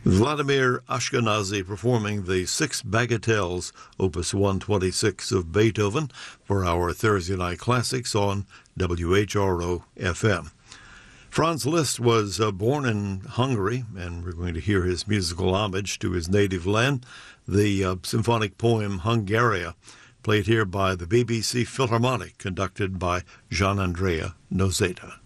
Vladimir Ashkenazy performing the Six Bagatelles, Opus 126 of Beethoven, for our Thursday Night Classics on WHRO-FM. Franz Liszt was born in Hungary, and we're going to hear his musical homage to his native land, the symphonic poem Hungaria, played here by the BBC Philharmonic, conducted by Gian Andrea Nozeta.